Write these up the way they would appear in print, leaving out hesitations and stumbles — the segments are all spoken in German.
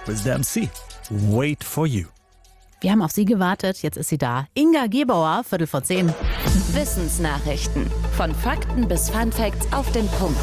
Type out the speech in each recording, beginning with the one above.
with MC. Wait for you. Wir haben auf sie gewartet, jetzt ist sie da. Inga Gebauer, 9:15. Wissensnachrichten. Von Fakten bis Funfacts auf den Punkt.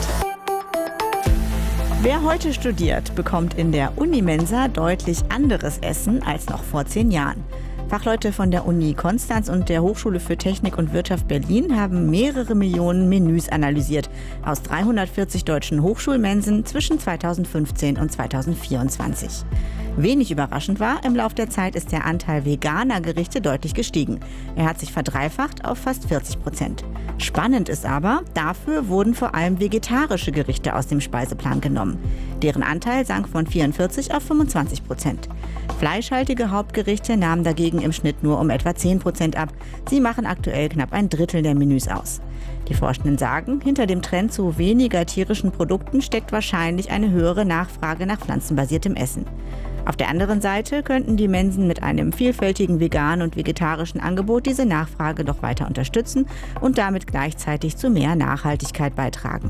Wer heute studiert, bekommt in der Unimensa deutlich anderes Essen als noch vor 10 Jahren. Fachleute von der Uni Konstanz und der Hochschule für Technik und Wirtschaft Berlin haben mehrere Millionen Menüs analysiert aus 340 deutschen Hochschulmensen zwischen 2015 und 2024. Wenig überraschend war, im Lauf der Zeit ist der Anteil veganer Gerichte deutlich gestiegen. Er hat sich verdreifacht auf fast 40%. Spannend ist aber, dafür wurden vor allem vegetarische Gerichte aus dem Speiseplan genommen. Deren Anteil sank von 44 auf 25%. Fleischhaltige Hauptgerichte nahmen dagegen im Schnitt nur um etwa 10% ab. Sie machen aktuell knapp ein Drittel der Menüs aus. Die Forschenden sagen, hinter dem Trend zu weniger tierischen Produkten steckt wahrscheinlich eine höhere Nachfrage nach pflanzenbasiertem Essen. Auf der anderen Seite könnten die Mensen mit einem vielfältigen veganen und vegetarischen Angebot diese Nachfrage doch weiter unterstützen und damit gleichzeitig zu mehr Nachhaltigkeit beitragen.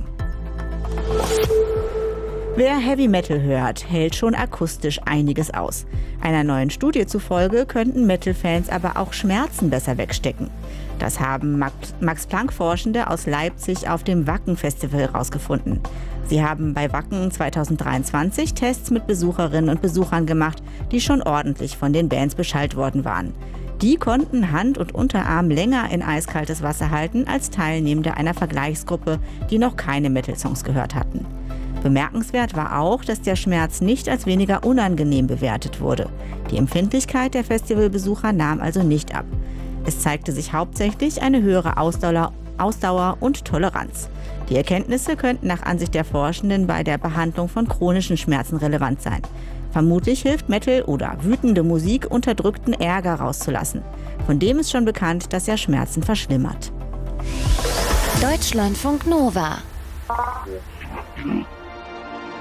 Wer Heavy Metal hört, hält schon akustisch einiges aus. Einer neuen Studie zufolge könnten Metal-Fans aber auch Schmerzen besser wegstecken. Das haben Max-Planck-Forschende aus Leipzig auf dem Wacken-Festival herausgefunden. Sie haben bei Wacken 2023 Tests mit Besucherinnen und Besuchern gemacht, die schon ordentlich von den Bands beschallt worden waren. Die konnten Hand und Unterarm länger in eiskaltes Wasser halten als Teilnehmende einer Vergleichsgruppe, die noch keine Metal-Songs gehört hatten. Bemerkenswert war auch, dass der Schmerz nicht als weniger unangenehm bewertet wurde. Die Empfindlichkeit der Festivalbesucher nahm also nicht ab. Es zeigte sich hauptsächlich eine höhere Ausdauer und Toleranz. Die Erkenntnisse könnten nach Ansicht der Forschenden bei der Behandlung von chronischen Schmerzen relevant sein. Vermutlich hilft Metal oder wütende Musik, unterdrückten Ärger rauszulassen. Von dem ist schon bekannt, dass er Schmerzen verschlimmert. Deutschlandfunk Nova.